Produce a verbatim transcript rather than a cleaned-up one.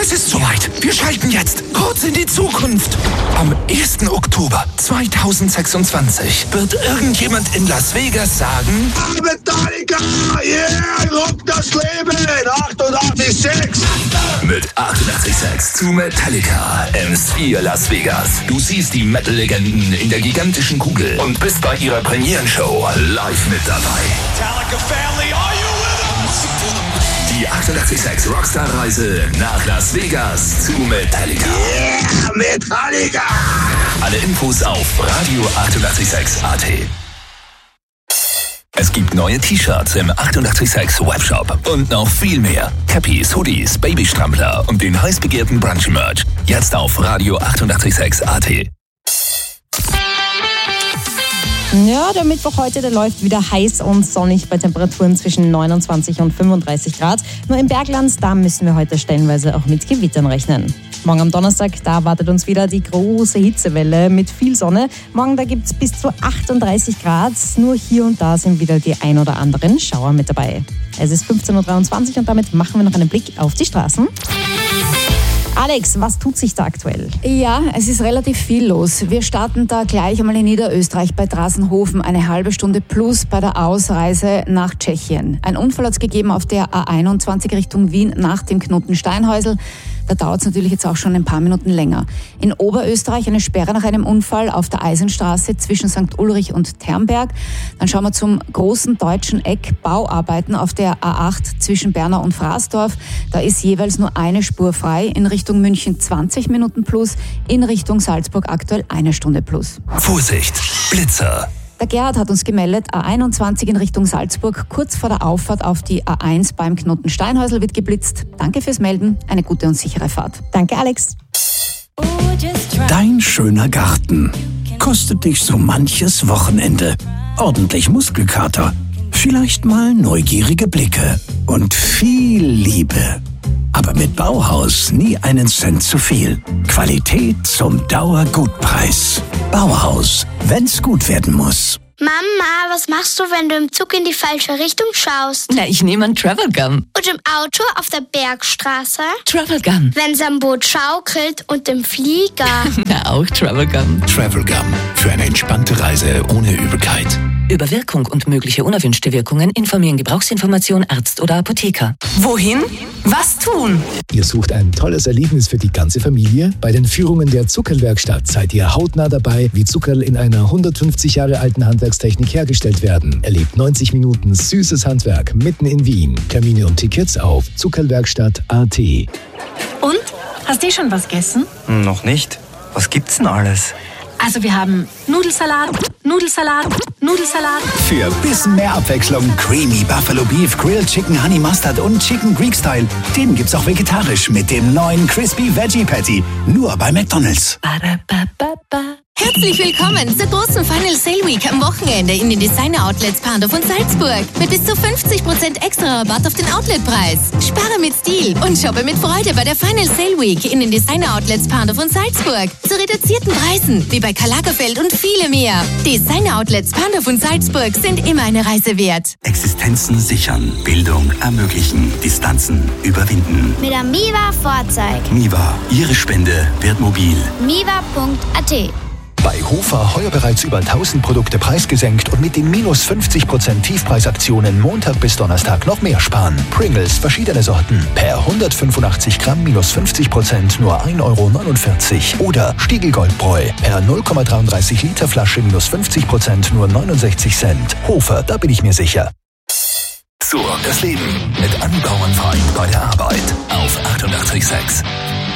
Es ist soweit. Wir schalten jetzt kurz in die Zukunft. Am ersten Oktober zweitausendsechsundzwanzig wird irgendjemand in Las Vegas sagen: Metallica, yeah, rock das Leben, achtundachtzig Komma sechs. Mit achtundachtzig Komma sechs zu Metallica im Sphere Las Vegas. Du siehst die Metal-Legenden in der gigantischen Kugel und bist bei ihrer Premierenshow live mit dabei. Metallica Family, are you with us? Die achtundachtzig Komma sechs Rockstar-Reise nach Las Vegas zu Metallica. Yeah, Metallica! Alle Infos auf radio achtundachtzig Komma sechs Punkt at. Es gibt neue T-Shirts im achtundachtzig Komma sechs Webshop und noch viel mehr. Cappies, Hoodies, Babystrampler und den heiß begehrten Brunch-Merch. Jetzt auf radio achtundachtzig Komma sechs Punkt at. Ja, der Mittwoch heute, der läuft wieder heiß und sonnig bei Temperaturen zwischen neunundzwanzig und fünfunddreißig Grad. Nur im Bergland, da müssen wir heute stellenweise auch mit Gewittern rechnen. Morgen am Donnerstag, da wartet uns wieder die große Hitzewelle mit viel Sonne. Morgen, da gibt es bis zu achtunddreißig Grad. Nur hier und da sind wieder die ein oder anderen Schauer mit dabei. Es ist fünfzehn Uhr dreiundzwanzig und damit machen wir noch einen Blick auf die Straßen. Alex, was tut sich da aktuell? Ja, es ist relativ viel los. Wir starten da gleich einmal in Niederösterreich bei Drassenhofen, eine halbe Stunde plus bei der Ausreise nach Tschechien. Ein Unfall hat es gegeben auf der A einundzwanzig Richtung Wien nach dem Knoten Steinhäusl. Da dauert es natürlich jetzt auch schon ein paar Minuten länger. In Oberösterreich eine Sperre nach einem Unfall auf der Eisenstraße zwischen Sankt Ulrich und Ternberg. Dann schauen wir zum großen deutschen Eck, Bauarbeiten auf der A acht zwischen Bernau und Fraßdorf. Da ist jeweils nur eine Spur frei. In Richtung München zwanzig Minuten plus, in Richtung Salzburg aktuell eine Stunde plus. Vorsicht, Blitzer! Der Gerhard hat uns gemeldet, A einundzwanzig in Richtung Salzburg, kurz vor der Auffahrt auf die A eins beim Knoten Steinhäusl wird geblitzt. Danke fürs Melden, eine gute und sichere Fahrt. Danke, Alex. Dein schöner Garten kostet dich so manches Wochenende. Ordentlich Muskelkater, vielleicht mal neugierige Blicke und viel Liebe. Aber mit Bauhaus nie einen Cent zu viel. Qualität zum Dauergutpreis. Bauhaus, wenn's gut werden muss. Mama, was machst du, wenn du im Zug in die falsche Richtung schaust? Na, ich nehme einen Travel Gun. Und im Auto auf der Bergstraße? Travel Gun. Wenn's am Boot schaukelt und im Flieger? Na, auch Travel Gun. Travel Gun. Für eine entspannte Reise ohne Übelkeit. Über Wirkung und mögliche unerwünschte Wirkungen informieren Gebrauchsinformation Arzt oder Apotheker. Wohin? Was tun? Ihr sucht ein tolles Erlebnis für die ganze Familie? Bei den Führungen der Zuckerlwerkstatt seid ihr hautnah dabei, wie Zuckerl in einer hundertfünfzig Jahre alten Handwerkstechnik hergestellt werden. Erlebt neunzig Minuten süßes Handwerk mitten in Wien. Termine und Tickets auf zuckerlwerkstatt punkt at. Und? Hast du schon was gegessen? Noch nicht. Was gibt's denn alles? Also wir haben Nudelsalat, Nudelsalat, Nudelsalat. Für ein bisschen mehr Abwechslung Creamy Buffalo Beef, Grilled Chicken Honey Mustard und Chicken Greek Style. Den gibt's auch vegetarisch mit dem neuen Crispy Veggie Patty. Nur bei McDonald's. Ba-da-ba-ba-ba. Herzlich willkommen zur großen Final Sale Week am Wochenende in den Designer Outlets Pandorf und Salzburg. Mit bis zu fünfzig Prozent extra Rabatt auf den Outletpreis. Spare mit Stil und shoppe mit Freude bei der Final Sale Week in den Designer Outlets Pandorf und Salzburg. Zu reduzierten Preisen, wie bei Karl Lagerfeld und viele mehr. Designer Outlets Pandorf und Salzburg sind immer eine Reise wert. Existenzen sichern, Bildung ermöglichen, Distanzen überwinden. Mit der Miva Fahrzeug. Miva, Ihre Spende wird mobil. miva punkt at. Bei Hofer heuer bereits über tausend Produkte preisgesenkt und mit den minus fünfzig Prozent Tiefpreisaktionen Montag bis Donnerstag noch mehr sparen. Pringles, verschiedene Sorten. Per hundertfünfundachtzig Gramm minus fünfzig Prozent nur ein Euro neunundvierzig. Oder Stiegel Goldbräu, per null Komma dreiunddreißig Liter Flasche minus fünfzig Prozent nur neunundsechzig Cent. Hofer, da bin ich mir sicher. So, das Leben mit Anni Bauernfeind bei der Arbeit auf achtundachtzig Komma sechs.